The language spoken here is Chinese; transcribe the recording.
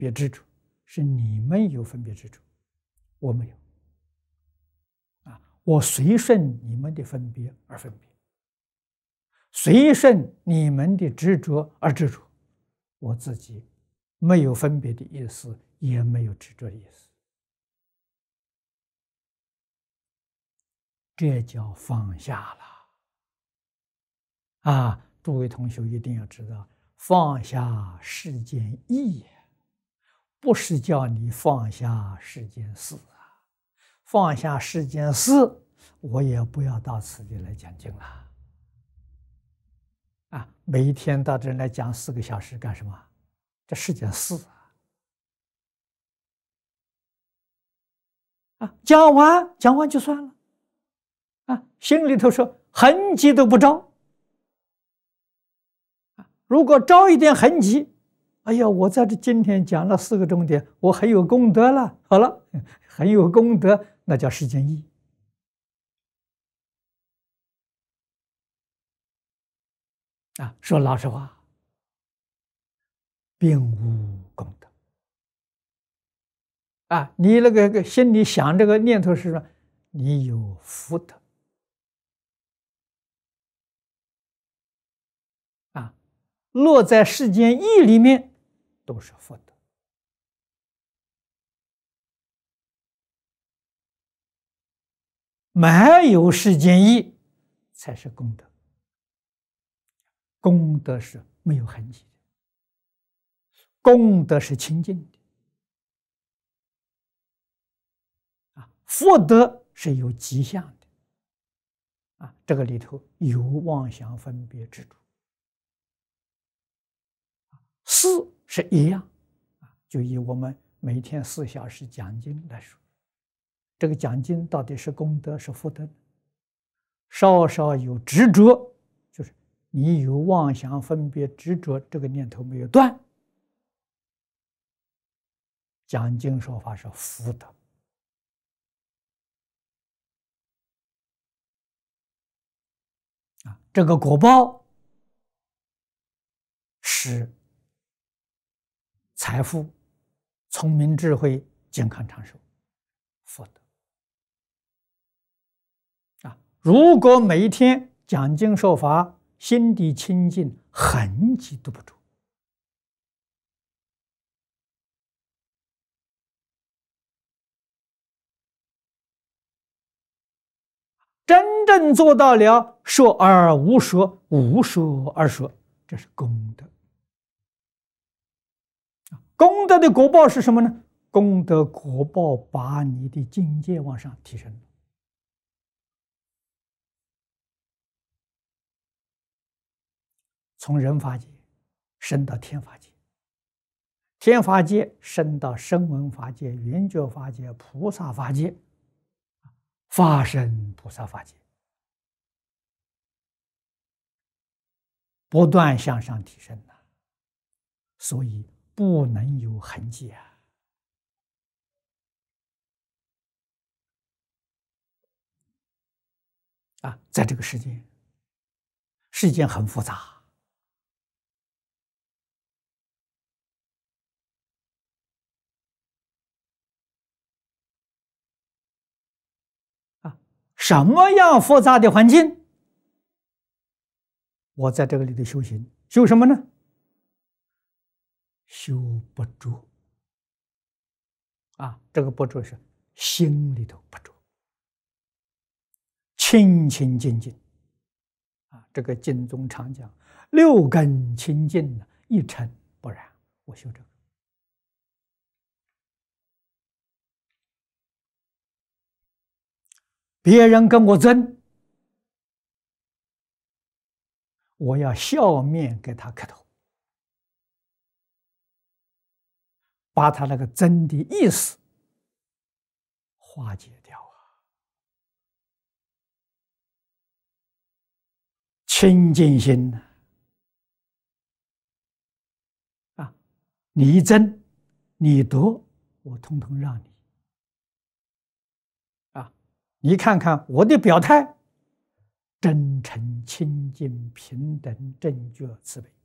别执着，是你们有分别执着，我没有。我随顺你们的分别而分别，随顺你们的执着而执着，我自己没有分别的意思，也没有执着的意思。这叫放下了。诸位同学一定要知道，放下是件义，不是叫你放下是件事啊。放下是件事，我也不要到此地来讲经了。每一天到这来讲4个小时干什么？这是件事讲完就算了心里头说痕迹都不着。如果着一点痕迹，哎呀，我在这今天讲了4个重点，我很有功德了。好了，很有功德，那叫世间义说老实话，并无功德你那个心里想这个念头是说，你有福德落在世间义里面都是福德。没有世间义才是功德。功德是没有痕迹的，功德是清净的福德是有迹象的这个里头有妄想分别执着。事是一样就以我们每天4小时讲经来说，这个讲经到底是功德是福德？稍稍有执着，就是你有妄想分别执着这个念头没有断，讲经说法是福德这个果报是财富、聪明、智慧、健康、长寿，福德如果每一天讲经说法，心地清净，痕迹都不着，真正做到了说而无说，无说而说，这是功德。功德的果报是什么呢？功德果报把你的境界往上提升，从人法界升到天法界，天法界升到声闻法界、缘觉法界、菩萨法界、法身菩萨法界，不断向上提升所以不能有痕迹在这个世界世间很复杂什么样复杂的环境，我在这个里头修行，修什么呢？修不着这个不着是心里头不着，清清净净这个经中常讲6根清净一尘不染，我修这个。别人跟我争，我要笑面给他磕头，把他那个争的意思化解掉清净心你争你夺，我统统让你你看看我的表态，真诚、清净、平等、正觉、慈悲。